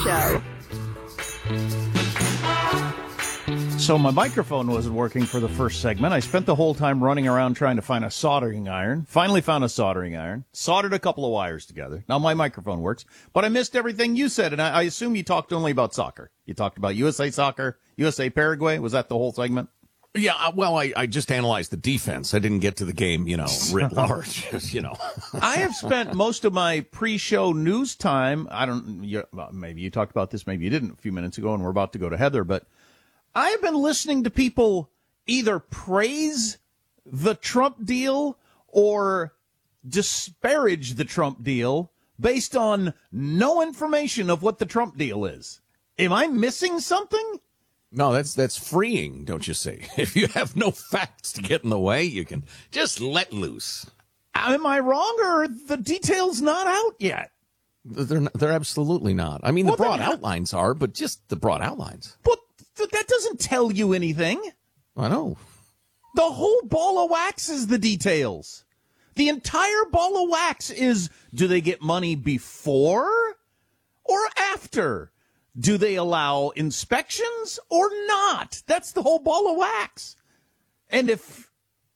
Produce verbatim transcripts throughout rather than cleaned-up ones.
Show. So my microphone wasn't working for the first segment. I spent the whole time running around trying to find a soldering iron. Finally found a soldering iron. Soldered a couple of wires together. Now my microphone works. But I missed everything you said, and I, I assume you talked only about soccer. You talked about U S A Soccer, U S A Paraguay. Was that the whole segment? Yeah, well, I, I just analyzed the defense. I didn't get to the game, you know, writ large, you know. I have spent most of my pre-show news time. I don't, you, well, maybe you talked about this, maybe you didn't a few minutes ago, and we're about to go to Heather, but I have been listening to people either praise the Trump deal or disparage the Trump deal based on no information of what the Trump deal is. Am I missing something? No, that's that's freeing, don't you see? If you have no facts to get in the way, you can just let loose. Am I wrong, or are the details not out yet? They're not, they're absolutely not. I mean, Well, the broad then- outlines are, but just the broad outlines. But th- that doesn't tell you anything. I know. The whole ball of wax is the details. The entire ball of wax is, do they get money before or after? Do they allow inspections or not? That's the whole ball of wax. And if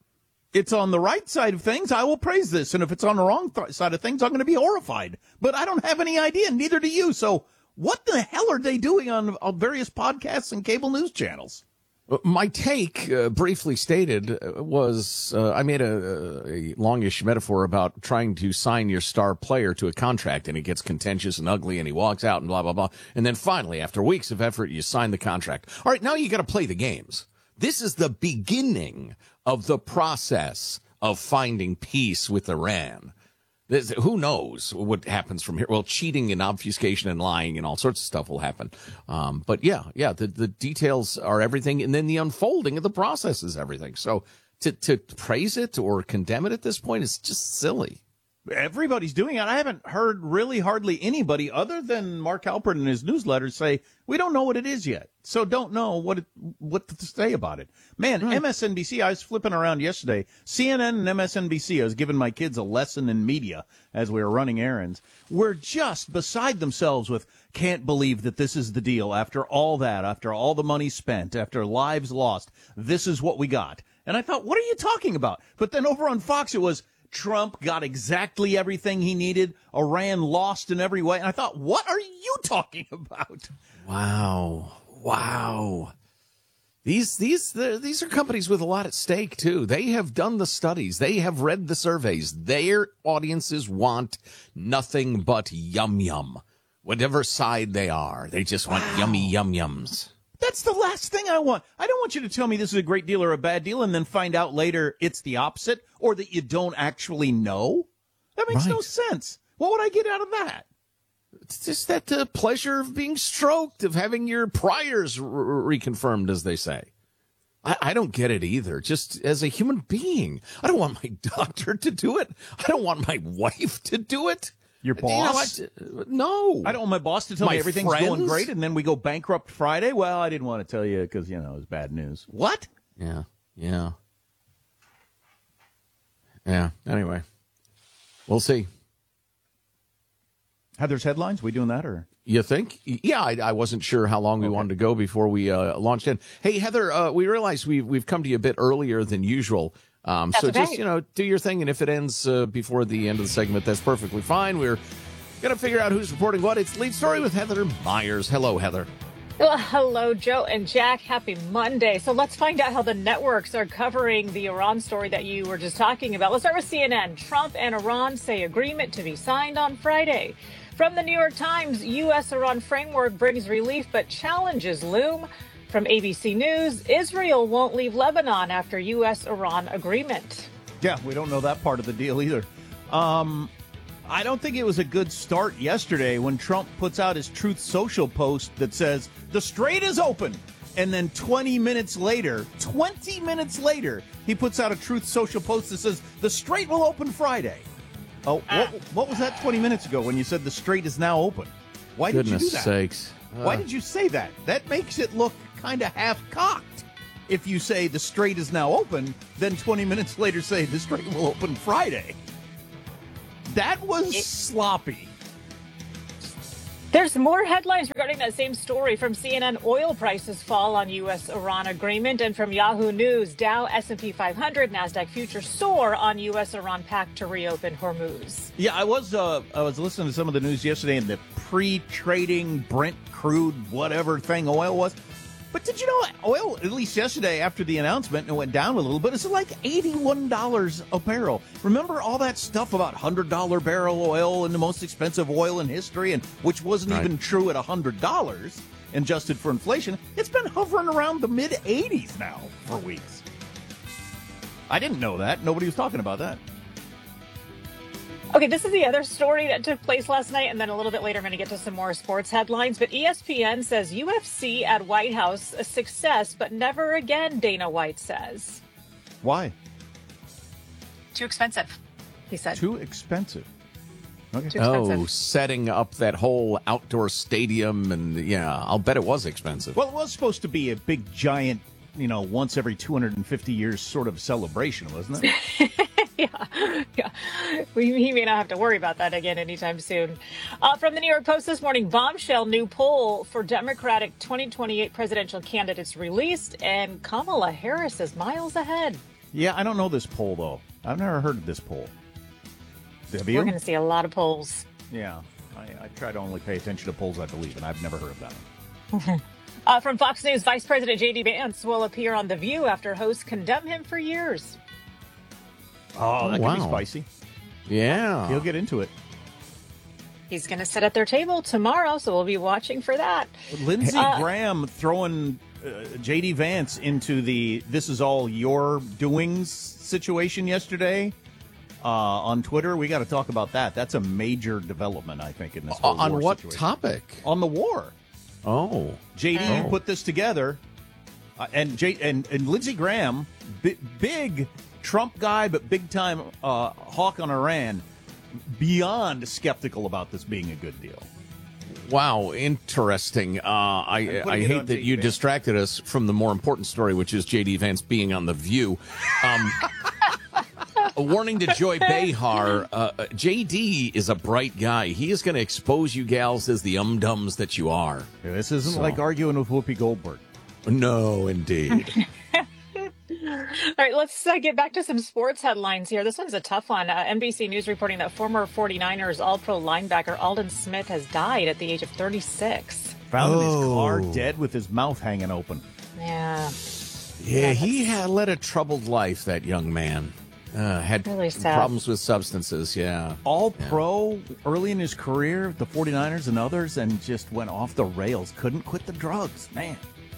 it's on the right side of things, I will praise this. And if it's on the wrong th- side of things, I'm going to be horrified. But I don't have any idea, neither do you. So what the hell are they doing on, on various podcasts and cable news channels? My take, uh, briefly stated, uh, was uh, I made a, a longish metaphor about trying to sign your star player to a contract, and it gets contentious and ugly, and he walks out and blah, blah, blah. And then finally, after weeks of effort, you sign the contract. All right, now you got to play the games. This is the beginning of the process of finding peace with Iran. This, who knows what happens from here? Well, cheating and obfuscation and lying and all sorts of stuff will happen. Um, but yeah, yeah, the, the details are everything. And then the unfolding of the process is everything. So to, to praise it or condemn it at this point is just silly. Everybody's doing it. I haven't heard really hardly anybody other than Mark Halpert in his newsletter say, we don't know what it is yet. So don't know what it, what to say about it. Man, right. M S N B C, I was flipping around yesterday. C N N and M S N B C, I was giving my kids a lesson in media as we were running errands. We're just beside themselves with, can't believe that this is the deal. After all that, after all the money spent, after lives lost, this is what we got. And I thought, what are you talking about? But then over on Fox, it was, Trump got exactly everything he needed. Iran lost in every way. And I thought, what are you talking about? Wow. Wow. These these these are companies with a lot at stake, too. They have done the studies. They have read the surveys. Their audiences want nothing but yum yum. Whatever side they are, they just want wow. yummy yum yums. That's the last thing I want. I don't want you to tell me this is a great deal or a bad deal and then find out later it's the opposite or that you don't actually know. That makes right. no sense. What would I get out of that? It's just that uh, pleasure of being stroked, of having your priors r- reconfirmed, as they say. I-, I don't get it either. Just as a human being, I don't want my doctor to do it. I don't want my wife to do it. Your boss? You know, I, no. I don't want my boss to tell my me everything's friends? going great and then we go bankrupt Friday. Well, I didn't want to tell you because, you know, it was bad news. What? Yeah, yeah. Yeah, anyway. We'll see. Heather's headlines? We doing that or? You think? Yeah, I, I wasn't sure how long we okay. wanted to go before we uh, launched in. Hey, Heather, uh, we realize we've, we've come to you a bit earlier than usual. Um, so okay. just, you know, do your thing. And if it ends uh, before the end of the segment, that's perfectly fine. We're going to figure out who's reporting what. It's Lead Story with Heather Myers. Hello, Heather. Well, hello, Joe and Jack. Happy Monday. So let's find out how the networks are covering the Iran story that you were just talking about. Let's start with C N N. Trump and Iran say agreement to be signed on Friday. From the New York Times, U S-Iran framework brings relief, but challenges loom. From A B C News, Israel won't leave Lebanon after U S-Iran agreement. Yeah, we don't know that part of the deal either. Um, I don't think it was a good start yesterday when Trump puts out his Truth Social post that says, the strait is open. And then twenty minutes later, twenty minutes later, he puts out a Truth Social post that says, the strait will open Friday. Oh, what, what was that twenty minutes ago when you said the strait is now open? Why did Goodness you do that? sakes. Uh, Why did you say that? That makes it look kind of half-cocked. If you say the strait is now open, then twenty minutes later say the strait will open Friday. That was it, sloppy. There's more headlines regarding that same story. From C N N, oil prices fall on U S Iran agreement. And from Yahoo News, Dow, S and P five hundred, NASDAQ futures soar on U S Iran pact to reopen Hormuz. Yeah, I was uh, I was listening to some of the news yesterday, and the pre-trading Brent crude whatever thing oil was. But did you know oil, at least yesterday after the announcement, it went down a little bit. It's like eighty-one dollars a barrel. Remember all that stuff about one hundred dollars barrel oil and the most expensive oil in history, and which wasn't right. even true at one hundred dollars adjusted for inflation? It's been hovering around the mid eighties now for weeks. I didn't know that. Nobody was talking about that. Okay, this is the other story that took place last night, and then a little bit later I'm going to get to some more sports headlines. But E S P N says U F C at White House, a success, but never again, Dana White says. Why? Too expensive, he said. Too expensive. Okay. Too expensive. Oh, setting up that whole outdoor stadium, and yeah, I'll bet it was expensive. Well, it was supposed to be a big, giant, you know, once every two hundred fifty years sort of celebration, wasn't it? yeah, yeah. We, he may not have to worry about that again anytime soon. Uh, from the New York Post this morning, bombshell new poll for Democratic twenty twenty-eight presidential candidates released, and Kamala Harris is miles ahead. Yeah, I don't know this poll, though. I've never heard of this poll. Have you? We're going to see a lot of polls. Yeah, I, I try to only pay attention to polls I believe in. I've never heard of that one. uh, from Fox News, Vice President J D Vance will appear on The View after hosts condemn him for years. Oh, that Oh, could be wow. spicy. Yeah. He'll get into it. He's going to sit at their table tomorrow, so we'll be watching for that. Lindsey Uh, Graham throwing uh, J D Vance into the "this is all your doings" situation yesterday uh, on Twitter. We got to talk about that. That's a major development, I think, in this whole On war what situation. topic? On the war. Oh. J D Oh. put this together, uh, and J and, and Lindsey Graham, bi- big Trump guy, but big time uh, hawk on Iran, beyond skeptical about this being a good deal. Wow, interesting. Uh, I putting I it hate on that J D you Vance. distracted us from the more important story, which is J D Vance being on The View. Um, a warning to Joy Behar. Uh, J D is a bright guy. He is going to expose you gals as the um-dums that you are. Yeah, this isn't So- like arguing with Whoopi Goldberg. No, indeed. All right, let's uh, get back to some sports headlines here. This one's a tough one. Uh, N B C News reporting that former forty-niners All-Pro linebacker Aldon Smith has died at the age of thirty-six. Found in his Oh. car dead with his mouth hanging open. Yeah, Yeah, he had led a troubled life, that young man. Uh, had Really sad. problems with substances, yeah. All pro early in his career, the forty-niners and others, and just went off the rails. Couldn't quit the drugs, man.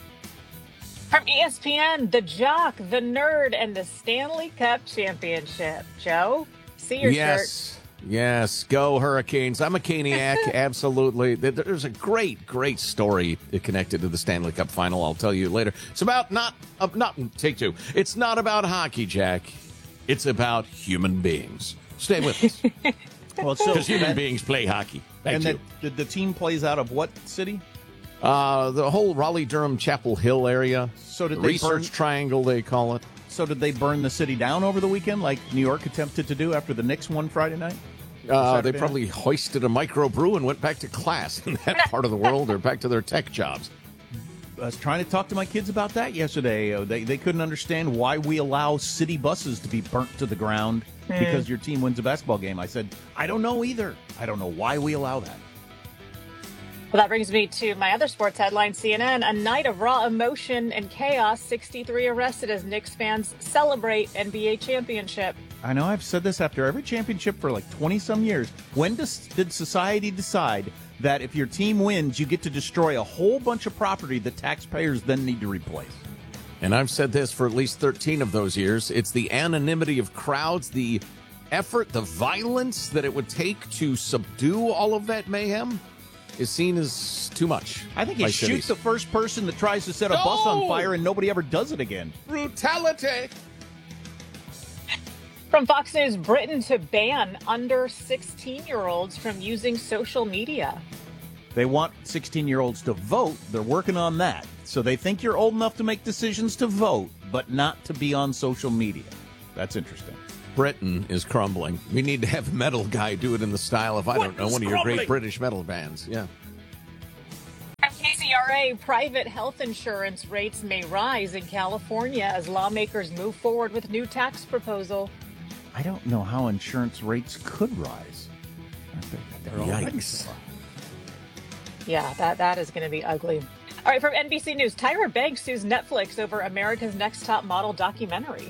from E S P N, the Jock, the Nerd, and the Stanley Cup Championship. Joe, see your shirt. Yes. Yes, go Hurricanes. I'm a Caniac, absolutely. There- There's a great, great story connected to the Stanley Cup final. I'll tell you later. It's about not, uh, not take two. It's not about hockey, Jack. It's about human beings. Stay with us, Well, so because human and, beings play hockey. Thank and you. the, the the team plays out of what city? Uh, the whole Raleigh, Durham, Chapel Hill area. So did they Research burn- Triangle, they call it. So did they burn the city down over the weekend, like New York attempted to do after the Knicks won Friday night? Uh, they Saturday probably hoisted a microbrew and went back to class in that part of the world, or back to their tech jobs. I was trying to talk to my kids about that yesterday. Uh, They they couldn't understand why we allow city buses to be burnt to the ground because your team wins a basketball game. I said, I don't know either. I don't know why we allow that. Well, that brings me to my other sports headline, C N N. A night of raw emotion and chaos. sixty-three arrested as Knicks fans celebrate N B A championship. I know I've said this after every championship for like twenty-some years. When does, did society decide that if your team wins, you get to destroy a whole bunch of property that taxpayers then need to replace? And I've said this for at least thirteen of those years. It's the anonymity of crowds, the effort, the violence that it would take to subdue all of that mayhem is seen as too much. I think you by shoot cities. the first person that tries to set a bus on No! fire and nobody ever does it again. Brutality. From Fox News, Britain to ban under sixteen-year-olds from using social media. They want sixteen-year-olds to vote. They're working on that. So they think you're old enough to make decisions to vote, but not to be on social media. That's interesting. Britain is crumbling. We need to have a metal guy do it in the style of, I don't know, Britain's one of your crumbling. great British metal bands. Yeah. R A, private health insurance rates may rise in California as lawmakers move forward with new tax proposal. I don't know how insurance rates could rise. They're already Yikes. Yeah, that, that is going to be ugly. All right, from N B C News, Tyra Banks sues Netflix over America's Next Top Model documentary.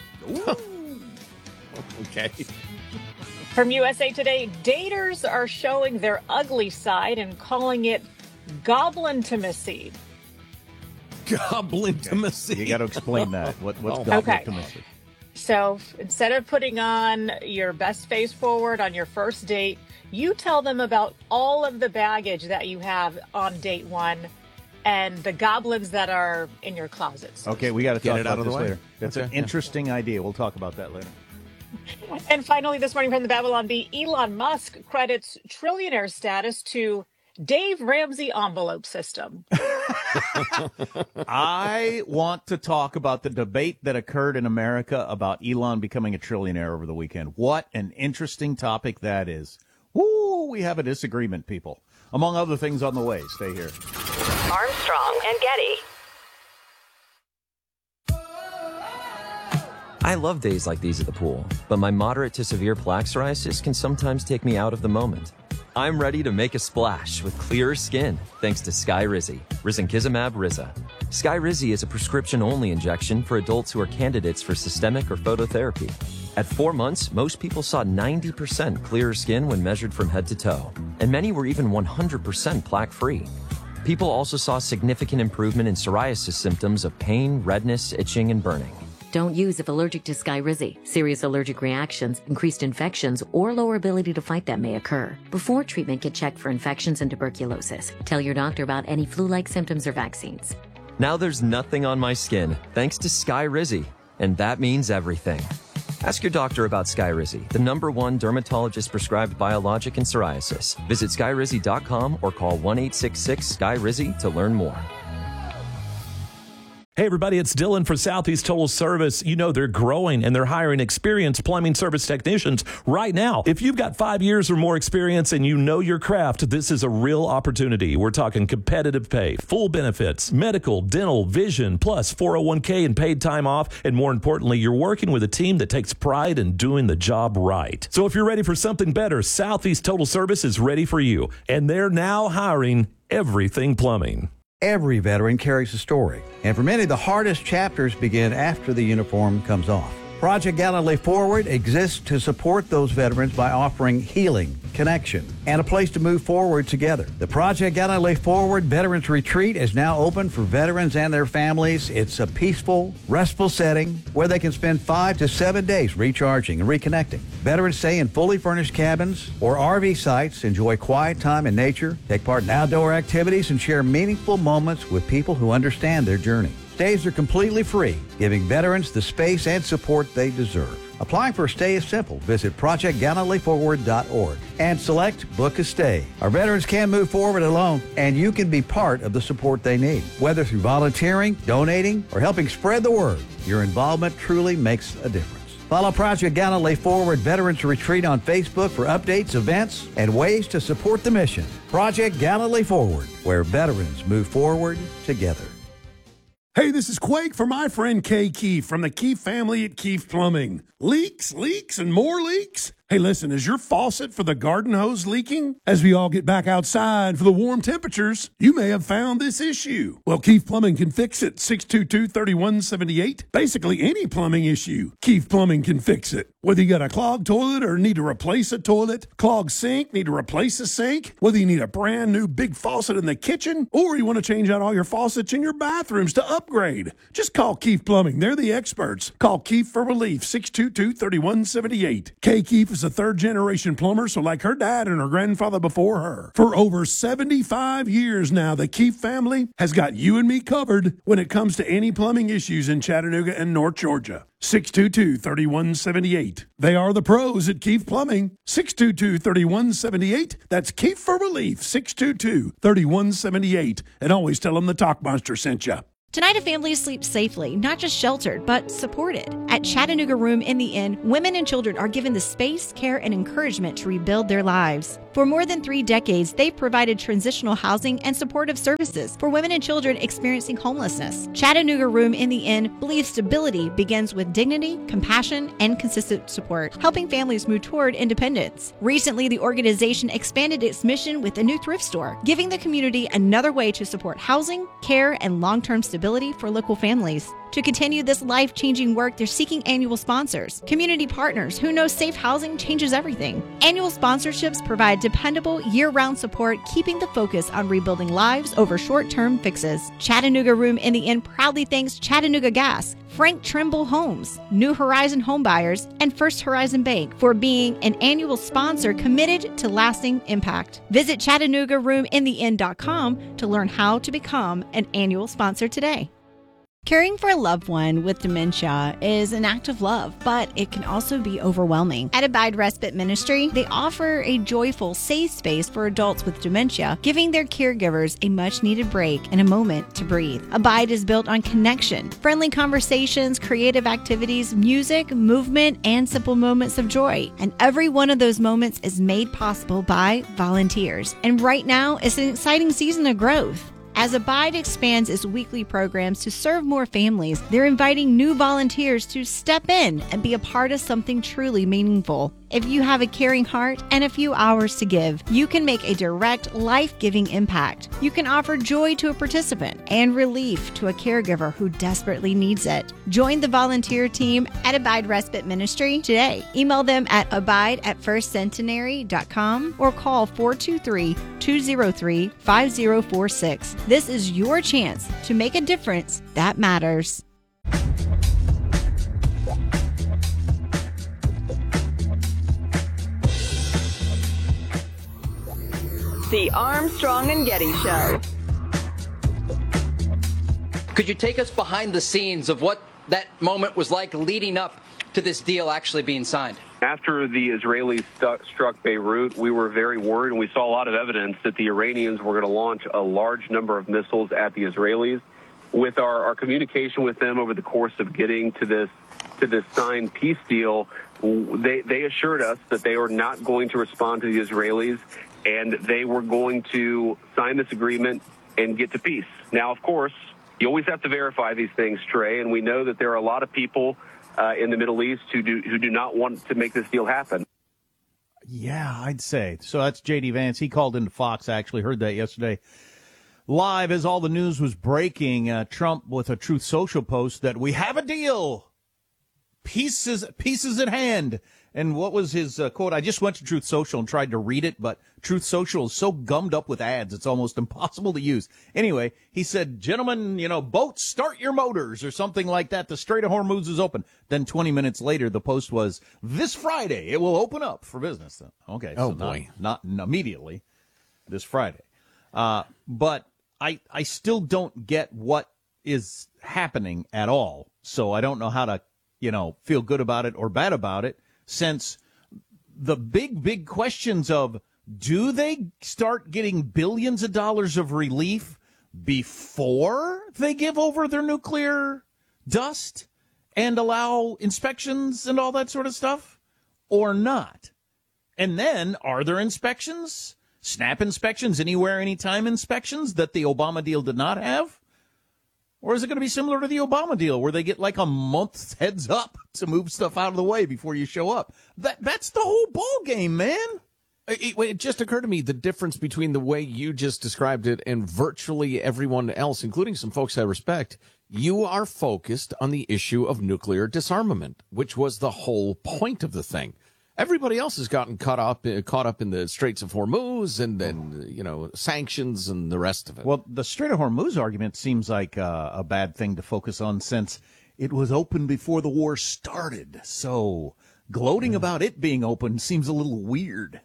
Okay. From U S A Today, daters are showing their ugly side and calling it goblintimacy. Goblintimacy. You got to explain that. What, what's Oh. Okay. goblintimacy? So instead of putting on your best face forward on your first date, you tell them about all of the baggage that you have on date one and the goblins that are in your closets. Okay, we got to Get talk it about out of the this way. later. That's Okay, an yeah. interesting idea. We'll talk about that later. And finally, this morning from the Babylon Bee, Elon Musk credits trillionaire status to Dave Ramsey envelope system. I want to talk about the debate that occurred in America about Elon becoming a trillionaire over the weekend. What an interesting topic that is. Woo, we have a disagreement, people. Among other things on the way. Stay here. Armstrong and Getty. I love days like these at the pool, but my moderate to severe plaque psoriasis can sometimes take me out of the moment. I'm ready to make a splash with clearer skin thanks to Skyrizi, risankizumab Riza. Skyrizi is a prescription-only injection for adults who are candidates for systemic or phototherapy. At four months, most people saw ninety percent clearer skin when measured from head to toe, and many were even one hundred percent plaque-free. People also saw significant improvement in psoriasis symptoms of pain, redness, itching, and burning. Don't use if allergic to Skyrizi. Serious allergic reactions, increased infections, or lower ability to fight them may occur. Before treatment, get checked for infections and tuberculosis. Tell your doctor about any flu-like symptoms or vaccines. Now there's nothing on my skin thanks to Skyrizi, and that means everything. Ask your doctor about Skyrizi, the number one dermatologist-prescribed biologic in psoriasis. Visit skyrizi dot com or call one eight six six Skyrizi to learn more. Hey, everybody, it's Dylan for Southeast Total Service. You know they're growing and they're hiring experienced plumbing service technicians right now. If you've got five years or more experience and you know your craft, this is a real opportunity. We're talking competitive pay, full benefits, medical, dental, vision, plus four oh one k and paid time off. And more importantly, you're working with a team that takes pride in doing the job right. So if you're ready for something better, Southeast Total Service is ready for you. And they're now hiring everything plumbing. Every veteran carries a story, and for many, the hardest chapters begin after the uniform comes off. Project Gallantly Forward exists to support those veterans by offering healing, connection, and a place to move forward together. The Project Gallantly Forward Veterans Retreat is now open for veterans and their families. It's a peaceful, restful setting where they can spend five to seven days recharging and reconnecting. Veterans stay in fully furnished cabins or R V sites, enjoy quiet time in nature, take part in outdoor activities, and share meaningful moments with people who understand their journey. Stays are completely free, giving veterans the space and support they deserve. Applying for a stay is simple. Visit project gallantly forward dot org and select Book a Stay. Our veterans can move forward alone, and you can be part of the support they need. Whether through volunteering, donating, or helping spread the word, your involvement truly makes a difference. Follow Project Gallantly Forward Veterans Retreat on Facebook for updates, events, and ways to support the mission. Project Gallantly Forward, where veterans move forward together. Hey, this is Quake for my friend Kay Keefe from the Keefe family at Keefe Plumbing. Leaks, leaks, and more leaks? Hey, listen, is your faucet for the garden hose leaking? As we all get back outside for the warm temperatures, you may have found this issue. Well, Keefe Plumbing can fix it. six two two, three one seven eight. Basically, any plumbing issue, Keefe Plumbing can fix it. Whether you got a clogged toilet or need to replace a toilet, clogged sink, need to replace a sink, whether you need a brand new big faucet in the kitchen, or you want to change out all your faucets in your bathrooms to upgrade, just call Keefe Plumbing. They're the experts. Call Keefe for relief, six two two, three one seven eight. Kay Keefe is a third-generation plumber, so like her dad and her grandfather before her. For over seventy-five years now, the Keefe family has got you and me covered when it comes to any plumbing issues in Chattanooga and North Georgia. six two two, three one seven eight. They are the pros at Keefe Plumbing. six two two, three one seven eight. That's Keefe for relief, six two two, three one seven eight. And always tell them the Talk Monster sent you. Tonight, a family sleeps safely, not just sheltered, but supported. At Chattanooga Room in the Inn, women and children are given the space, care, and encouragement to rebuild their lives. For more than three decades, they've provided transitional housing and supportive services for women and children experiencing homelessness. Chattanooga Room in the Inn believes stability begins with dignity, compassion, and consistent support, helping families move toward independence. Recently, the organization expanded its mission with a new thrift store, giving the community another way to support housing, care, and long-term stability for local families. To continue this life-changing work, they're seeking annual sponsors, community partners who know safe housing changes everything. Annual sponsorships provide dependable, year-round support, keeping the focus on rebuilding lives over short-term fixes. Chattanooga Room in the Inn proudly thanks Chattanooga Gas, Frank Trimble Homes, New Horizon Homebuyers, and First Horizon Bank for being an annual sponsor committed to lasting impact. Visit Chattanooga Room in the Inn dot com to learn how to become an annual sponsor today. Caring for a loved one with dementia is an act of love, but it can also be overwhelming. At Abide Respite Ministry, they offer a joyful, safe space for adults with dementia, giving their caregivers a much-needed break and a moment to breathe. Abide is built on connection, friendly conversations, creative activities, music, movement, and simple moments of joy. And every one of those moments is made possible by volunteers. And right now, it's an exciting season of growth. As Abide expands its weekly programs to serve more families, they're inviting new volunteers to step in and be a part of something truly meaningful. If you have a caring heart and a few hours to give, you can make a direct, life-giving impact. You can offer joy to a participant and relief to a caregiver who desperately needs it. Join the volunteer team at Abide Respite Ministry today. Email them at abide at first centenary dot com or call four two three, two zero three, five zero four six. This is your chance to make a difference that matters. The Armstrong and Getty Show. Could you take us behind the scenes of what that moment was like leading up to this deal actually being signed? After the Israelis stu- struck Beirut, we were very worried, and we saw a lot of evidence that the Iranians were going to launch a large number of missiles at the Israelis. With our, our communication with them over the course of getting to this to this signed peace deal, they, they assured us that they were not going to respond to the Israelis, and they were going to sign this agreement and get to peace. Now, of course, you always have to verify these things, Trey, and we know that there are a lot of people uh, in the Middle East who do who do not want to make this deal happen. Yeah, I'd say. So that's J D Vance. He called into Fox. I actually heard that yesterday live as all the news was breaking. Uh, Trump with a Truth Social post that we have a deal. Pieces, pieces at hand. And what was his uh, quote? I just went to Truth Social and tried to read it, but Truth Social is so gummed up with ads, it's almost impossible to use. Anyway, he said, gentlemen, you know, boats, start your motors, or something like that. The Strait of Hormuz is open. Then twenty minutes later, the post was, this Friday, it will open up for business. Okay. Oh, so boy. Not, not immediately, this Friday. Uh, but I, I still don't get what is happening at all. So I don't know how to, you know, feel good about it or bad about it. Since the big, big questions of, do they start getting billions of dollars of relief before they give over their nuclear dust and allow inspections and all that sort of stuff, or not? And then, are there inspections, snap inspections, anywhere, anytime inspections that the Obama deal did not have? Or is it going to be similar to the Obama deal where they get like a month's heads up to move stuff out of the way before you show up? That That's the whole ball game, man. It, it just occurred to me the difference between the way you just described it and virtually everyone else, including some folks I respect. You are focused on the issue of nuclear disarmament, which was the whole point of the thing. Everybody else has gotten caught up, uh, caught up in the Straits of Hormuz and then, you know, sanctions and the rest of it. Well, the Strait of Hormuz argument seems like uh, a bad thing to focus on since it was open before the war started. So gloating yeah. about it being open seems a little weird.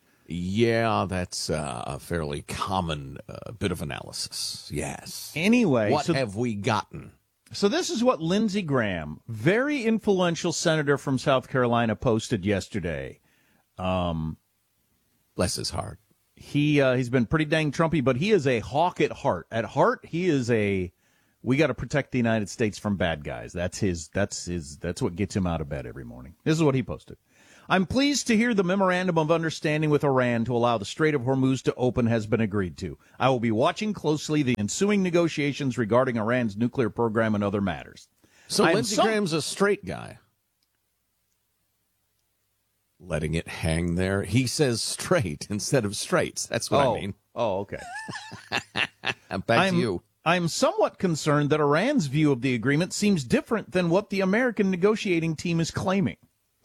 Yeah, that's uh, a fairly common uh, bit of analysis. Yes. Anyway. What so have we gotten? So this is what Lindsey Graham, very influential senator from South Carolina, posted yesterday. Um, Bless his heart. He, uh, he's been pretty dang Trumpy, but he is a hawk at heart. At heart, he is a we got to protect the United States from bad guys. That's his. That's his. That's what gets him out of bed every morning. This is what he posted. I'm pleased to hear the memorandum of understanding with Iran to allow the Strait of Hormuz to open has been agreed to. I will be watching closely the ensuing negotiations regarding Iran's nuclear program and other matters. So I'm Lindsey some- Graham's a straight guy. Letting it hang there. He says straight instead of straights. That's what oh. I mean. Oh, okay. Back I'm, to you. I'm somewhat concerned that Iran's view of the agreement seems different than what the American negotiating team is claiming.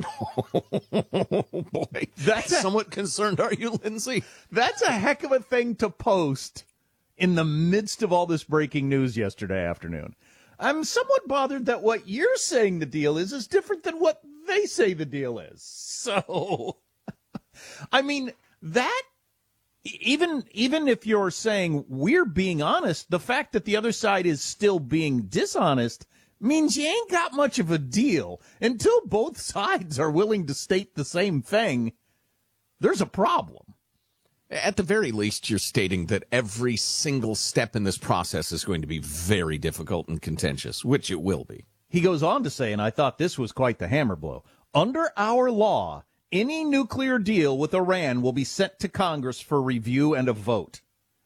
Oh, boy. That's a, somewhat concerned, are you, Lindsay? That's a heck of a thing to post in the midst of all this breaking news yesterday afternoon. I'm somewhat bothered that what you're saying the deal is is different than what they say the deal is. So, I mean, that, even, even if you're saying we're being honest, the fact that the other side is still being dishonest means you ain't got much of a deal. Until both sides are willing to state the same thing, there's a problem. At the very least, you're stating that every single step in this process is going to be very difficult and contentious, which it will be. He goes on to say, and I thought this was quite the hammer blow, under our law, any nuclear deal with Iran will be sent to Congress for review and a vote.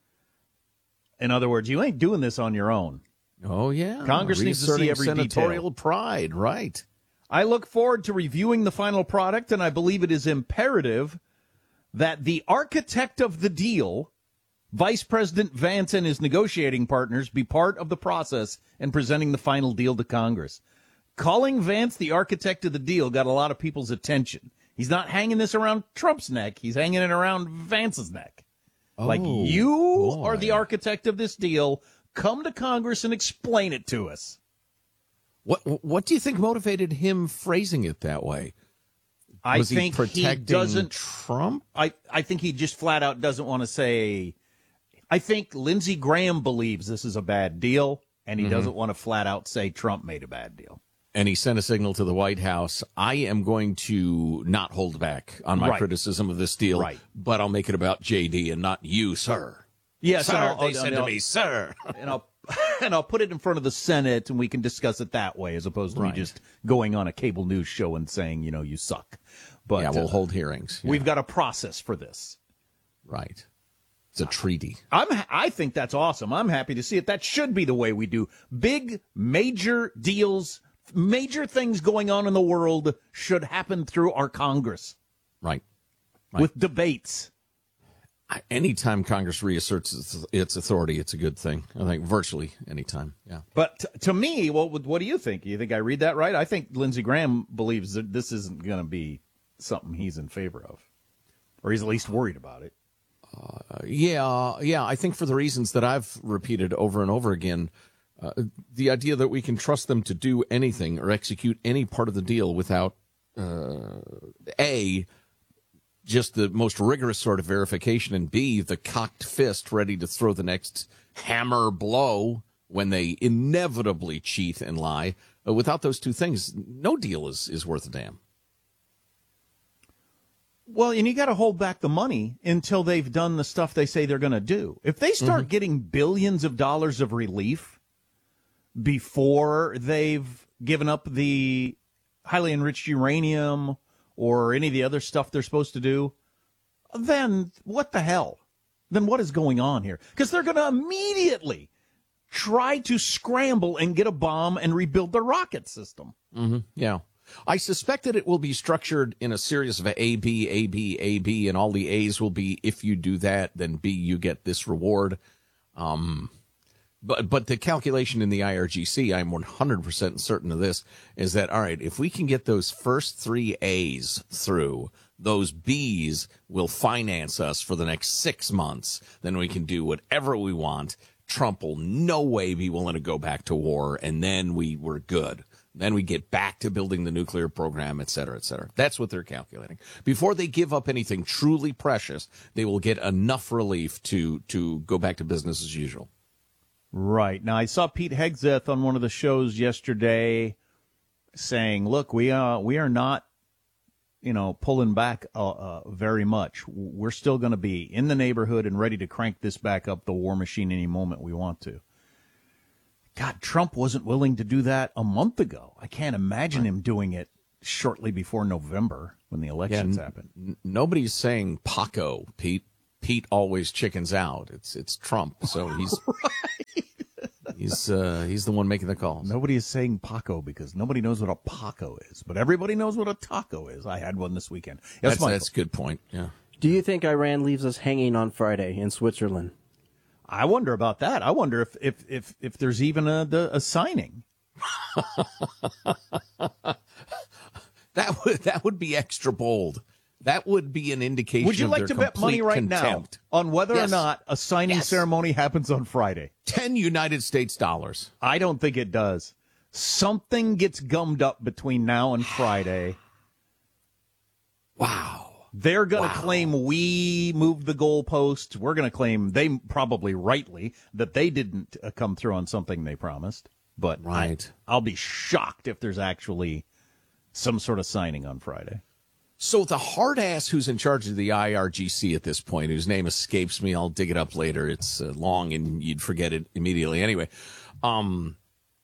In other words, you ain't doing this on your own. Oh, yeah. Congress needs to see every senatorial detail. pride, right. I look forward to reviewing the final product, and I believe it is imperative that the architect of the deal, Vice President Vance and his negotiating partners, be part of the process in presenting the final deal to Congress. Calling Vance the architect of the deal got a lot of people's attention. He's not hanging this around Trump's neck. He's hanging it around Vance's neck. Oh, like, you boy. are the architect of this deal. Come to Congress and explain it to us. What What do you think motivated him phrasing it that way? I Was think he protecting he doesn't Trump? I, I think he just flat out doesn't want to say. I think Lindsey Graham believes this is a bad deal, and he Mm-hmm. doesn't want to flat out say Trump made a bad deal. And he sent a signal to the White House, I am going to not hold back on my Right. criticism of this deal, Right. but I'll make it about J D and not you, sir. Yes, sir, and I'll- they I'll- said and to I'll- me, sir. and I'll and I'll put it in front of the Senate, and we can discuss it that way, as opposed to Right. me just going on a cable news show and saying, you know, you suck. But yeah, we'll uh, hold hearings. Yeah. We've got a process for this. Right. It's a treaty. I'm. I think that's awesome. I'm happy to see it. That should be the way we do big, major deals. Major things going on in the world should happen through our Congress. Right. Right. With debates. I- Anytime Congress reasserts its, its authority, it's a good thing. I think virtually anytime. Yeah. But t- to me, what would- what do you think? You think I read that right? I think Lindsey Graham believes that this isn't going to be something he's in favor of, or he's at least worried about it. Uh, yeah, yeah. I think for the reasons that I've repeated over and over again, uh, the idea that we can trust them to do anything or execute any part of the deal without uh, A, just the most rigorous sort of verification, and B, the cocked fist ready to throw the next hammer blow when they inevitably cheat and lie. Uh, without those two things, no deal is, is worth a damn. Well, and you got to hold back the money until they've done the stuff they say they're going to do. If they start Mm-hmm. getting billions of dollars of relief before they've given up the highly enriched uranium or any of the other stuff they're supposed to do, then what the hell? Then what is going on here? Because they're going to immediately try to scramble and get a bomb and rebuild the rocket system. Mm-hmm. Yeah. I suspect that it will be structured in a series of A, B, A, B, A, B, and all the A's will be, if you do that, then B, you get this reward. Um, but but the calculation in the I R G C, I'm one hundred percent certain of this, is that, all right, if we can get those first three A's through, those B's will finance us for the next six months. Then we can do whatever we want. Trump will no way be willing to go back to war, and then we were good. Then we get back to building the nuclear program, et cetera, et cetera. That's what they're calculating. Before they give up anything truly precious, they will get enough relief to to go back to business as usual. Right. Now, I saw Pete Hegseth on one of the shows yesterday saying, look, we, uh, we are not, you know, pulling back uh, uh, very much. We're still going to be in the neighborhood and ready to crank this back up the war machine any moment we want to. God, Trump wasn't willing to do that a month ago. I can't imagine him doing it shortly before November when the elections yeah, n- happen. N- nobody's saying Paco, Pete. Pete always chickens out. It's it's Trump, so he's right. he's uh, he's the one making the calls. Nobody is saying Paco because nobody knows what a Paco is, but everybody knows what a taco is. I had one this weekend. Yes, that's that's a good point. Yeah. Do you think Iran leaves us hanging on Friday in Switzerland? I wonder about that. I wonder if if if, if there's even a the, a signing. that would that would be extra bold. That would be an indication. Would you of like their to bet money right contempt. now on whether yes. or not a signing yes. ceremony happens on Friday? Ten United States dollars. I don't think it does. Something gets gummed up between now and Friday. Wow. They're going to wow. claim we moved the goalpost. We're going to claim, they probably rightly, that they didn't uh, come through on something they promised. But right. I, I'll be shocked if there's actually some sort of signing on Friday. So the hard ass who's in charge of the I R G C at this point, whose name escapes me, I'll dig it up later. It's uh, long and you'd forget it immediately. Anyway, um,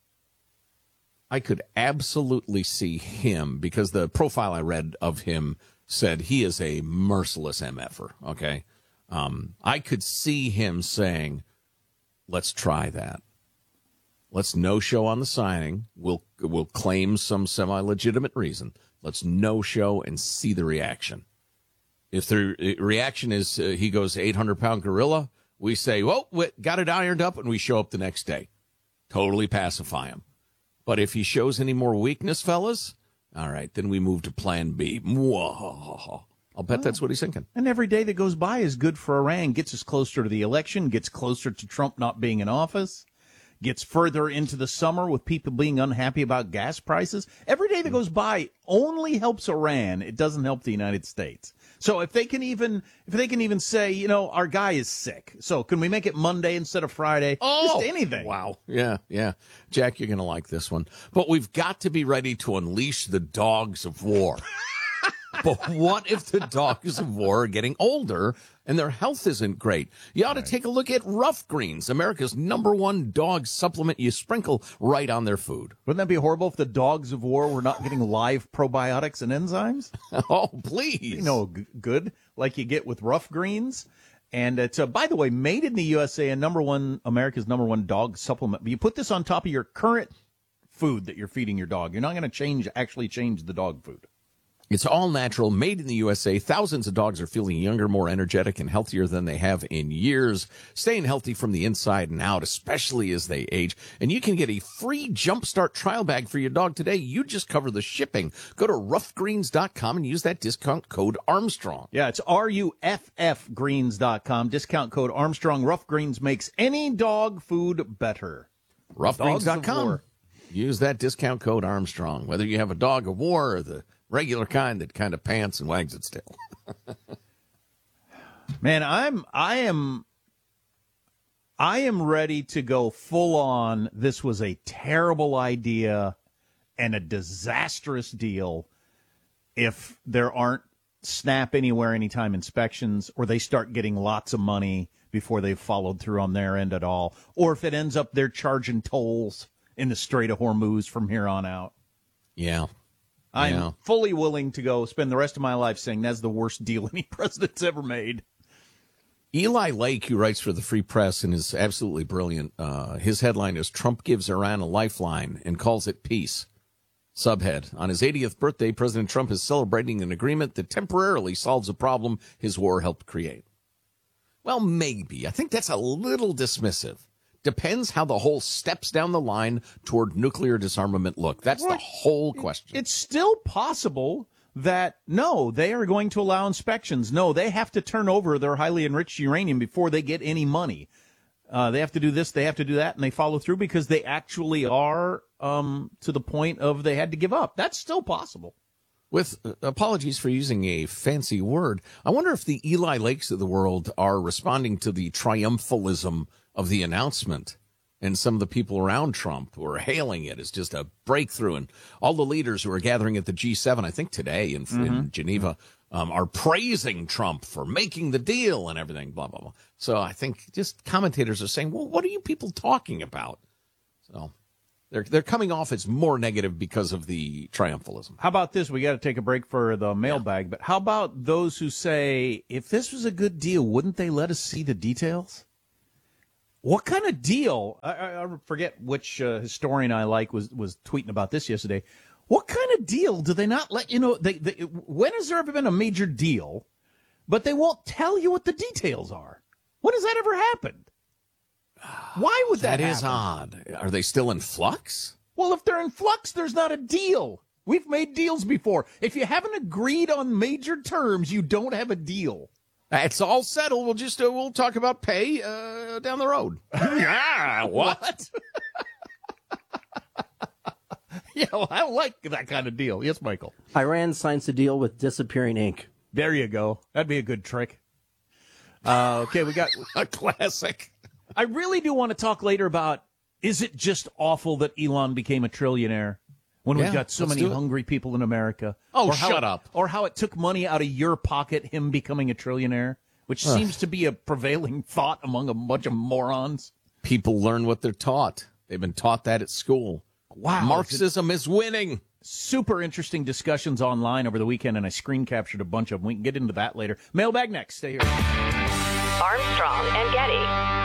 I could absolutely see him, because the profile I read of him said he is a merciless M F-er, okay? Um, I could see him saying, let's try that. Let's no-show on the signing. We'll, we'll claim some semi-legitimate reason. Let's no-show and see the reaction. If the reaction is uh, he goes eight hundred pound gorilla, we say, well, we got it ironed up, and we show up the next day. Totally pacify him. But if he shows any more weakness, fellas, all right, then we move to plan B. Whoa. I'll bet oh. that's what he's thinking. And every day that goes by is good for Iran. Gets us closer to the election, gets closer to Trump not being in office, gets further into the summer with people being unhappy about gas prices. Every day that goes by only helps Iran. It doesn't help the United States. So if they can even if they can even say, you know, our guy is sick, so can we make it Monday instead of Friday? Oh, just anything. Wow. Yeah, yeah. Jack, you're going to like this one. But we've got to be ready to unleash the dogs of war. But what if the dogs of war are getting older and their health isn't great? You ought to take a look at Rough Greens, America's number one dog supplement you sprinkle right on their food. Wouldn't that be horrible if the dogs of war were not getting live probiotics and enzymes? Oh, please. You know, g- good, like you get with Rough Greens. And it's, uh, by the way, made in the U S A, a number one, America's number one dog supplement. You put this on top of your current food that you're feeding your dog. You're not going to change, actually change the dog food. It's all natural, made in the U S A. Thousands of dogs are feeling younger, more energetic, and healthier than they have in years, staying healthy from the inside and out, especially as they age. And you can get a free Jumpstart trial bag for your dog today. You just cover the shipping. Go to rough greens dot com and use that discount code Armstrong. Yeah, it's R U F F greens dot com. Discount code Armstrong. Rough Greens makes any dog food better. rough greens dot com. Use that discount code Armstrong, whether you have a dog of war or the regular kind that kind of pants and wags its tail. Man, I'm I am I am ready to go full on. This was a terrible idea and a disastrous deal if there aren't snap anywhere anytime inspections, or they start getting lots of money before they've followed through on their end at all, or if it ends up they're charging tolls in the Strait of Hormuz from here on out. Yeah. I'm yeah. fully willing to go spend the rest of my life saying that's the worst deal any president's ever made. Eli Lake, who writes for the Free Press and is absolutely brilliant, uh, his headline is Trump gives Iran a lifeline and calls it peace. Subhead, on his eightieth birthday, President Trump is celebrating an agreement that temporarily solves a problem his war helped create. Well, maybe. I think that's a little dismissive. Depends how the whole steps down the line toward nuclear disarmament look. That's right. The whole question. It's still possible that, no, they are going to allow inspections. No, they have to turn over their highly enriched uranium before they get any money. Uh, they have to do this, they have to do that, and they follow through because they actually are um, to the point of they had to give up. That's still possible. With uh, apologies for using a fancy word, I wonder if the Eli Lakes of the world are responding to the triumphalism of the announcement, and some of the people around Trump who are hailing it as just a breakthrough, and all the leaders who are gathering at the G seven, I think today in, mm-hmm. in Geneva, um, are praising Trump for making the deal and everything, blah, blah, blah. So I think just commentators are saying, well, what are you people talking about? So they're they're coming off as more negative because of the triumphalism. How about this? We got to take a break for the mailbag, yeah. But how about those who say, if this was a good deal, wouldn't they let us see the details? What kind of deal? I, I forget which uh, historian I like was, was tweeting about this yesterday. What kind of deal do they not let you know? They, they, when has there ever been a major deal, but they won't tell you what the details are? When has that ever happened? Why would that, that happen? That is odd. Are they still in flux? Well, if they're in flux, there's not a deal. We've made deals before. If you haven't agreed on major terms, you don't have a deal. It's all settled. We'll just uh, we'll talk about pay uh, down the road. Yeah, what? Yeah, well, I don't like that kind of deal. Yes, Michael. Iran signs a deal with Disappearing Ink. There you go. That'd be a good trick. Uh, okay, we got a classic. I really do want to talk later about, is it just awful that Elon became a trillionaire when yeah, we've got so many hungry people in America? Oh, or shut it, up. Or how it took money out of your pocket, him becoming a trillionaire, which Ugh. seems to be a prevailing thought among a bunch of morons. People learn what they're taught. They've been taught that at school. Wow. Marxism is winning. Super interesting discussions online over the weekend, and I screen captured a bunch of them. We can get into that later. Mailbag next. Stay here. Armstrong and Getty.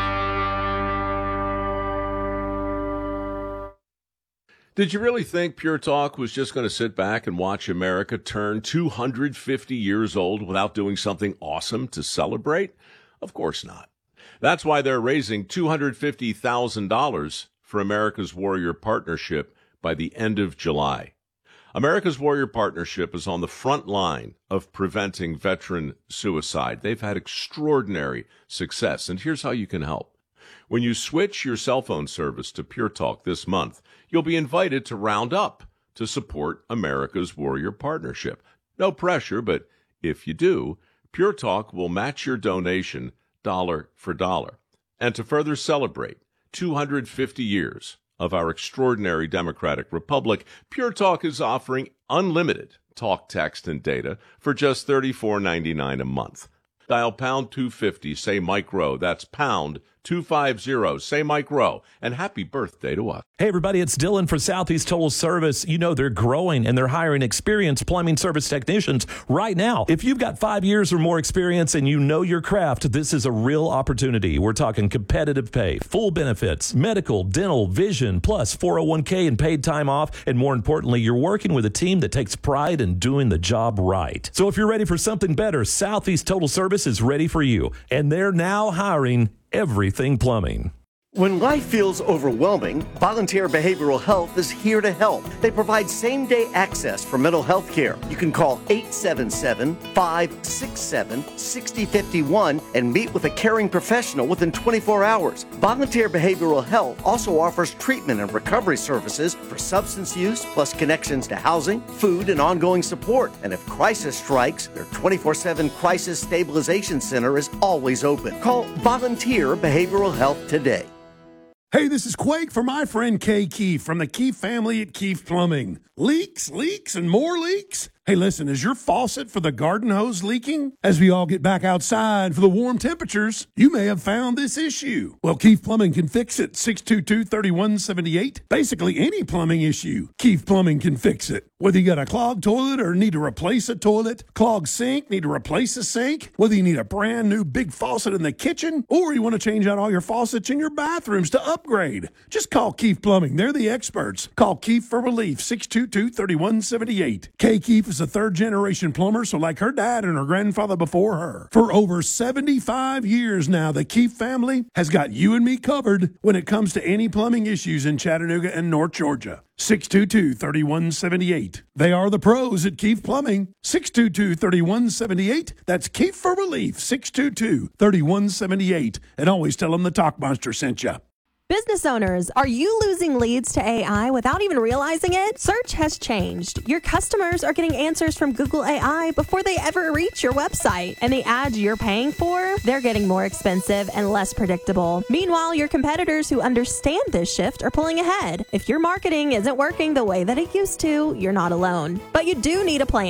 Did you really think Pure Talk was just going to sit back and watch America turn two hundred fifty years old without doing something awesome to celebrate? Of course not. That's why they're raising two hundred fifty thousand dollars for America's Warrior Partnership by the end of July. America's Warrior Partnership is on the front line of preventing veteran suicide. They've had extraordinary success, and here's how you can help. When you switch your cell phone service to Pure Talk this month, you'll be invited to round up to support America's Warrior Partnership. No pressure, but if you do, Pure Talk will match your donation dollar for dollar. And to further celebrate two hundred fifty years of our extraordinary democratic republic, Pure Talk is offering unlimited talk, text, and data for just thirty-four ninety-nine a month. Dial pound two fifty, say Mike Rowe. That's pound two fifty, say Mike Rowe. And happy birthday to us. Hey, everybody, it's Dylan for Southeast Total Service. You know, they're growing and they're hiring experienced plumbing service technicians right now. If you've got five years or more experience and you know your craft, this is a real opportunity. We're talking competitive pay, full benefits, medical, dental, vision, plus four oh one k and paid time off. And more importantly, you're working with a team that takes pride in doing the job right. So if you're ready for something better, Southeast Total Service is ready for you. And they're now hiring Everything Plumbing. When life feels overwhelming, Volunteer Behavioral Health is here to help. They provide same-day access for mental health care. You can call eight seven seven, five six seven, six zero five one and meet with a caring professional within twenty-four hours. Volunteer Behavioral Health also offers treatment and recovery services for substance use, plus connections to housing, food, and ongoing support. And if crisis strikes, their twenty-four seven Crisis Stabilization Center is always open. Call Volunteer Behavioral Health today. Hey, this is Quake for my friend Kay Keefe from the Keefe family at Keefe Plumbing. Leaks, leaks, and more leaks? Hey, listen, is your faucet for the garden hose leaking? As we all get back outside for the warm temperatures, you may have found this issue. Well, Keefe Plumbing can fix it. six two two, three one seven eight. Basically, any plumbing issue, Keefe Plumbing can fix it. Whether you got a clogged toilet or need to replace a toilet, clogged sink, need to replace a sink, whether you need a brand new big faucet in the kitchen, or you want to change out all your faucets in your bathrooms to upgrade, just call Keefe Plumbing. They're the experts. Call Keefe for relief, six two two, three one seven eight. Kay Keefe is a third-generation plumber, so like her dad and her grandfather before her. For over seventy-five years now, the Keefe family has got you and me covered when it comes to any plumbing issues in Chattanooga and North Georgia. six two two, three one seven eight. They are the pros at Keefe Plumbing. six two two, three one seven eight. That's Keefe for relief, six two two, three one seven eight. And always tell them the Talk Monster sent you. Business owners, are you losing leads to A I without even realizing it? Search has changed. Your customers are getting answers from Google A I before they ever reach your website. And the ads you're paying for, they're getting more expensive and less predictable. Meanwhile, your competitors who understand this shift are pulling ahead. If your marketing isn't working the way that it used to, you're not alone. But you do need a plan.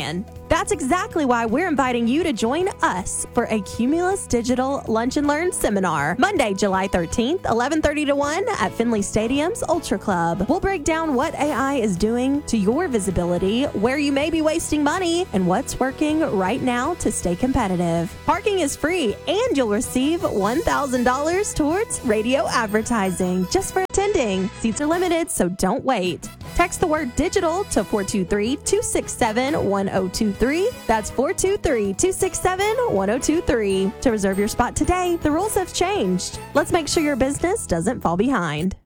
That's exactly why we're inviting you to join us for a Cumulus Digital Lunch and Learn seminar, Monday, July thirteenth, eleven thirty to one at Finley Stadium's Ultra Club. We'll break down what A I is doing to your visibility, where you may be wasting money, and what's working right now to stay competitive. Parking is free, and you'll receive one thousand dollars towards radio advertising just for attending. Seats are limited, so don't wait. Text the word digital to four two three, two six seven, one zero two three. That's four two three, two six seven, one zero two three. To reserve your spot today, the rules have changed. Let's make sure your business doesn't fall behind.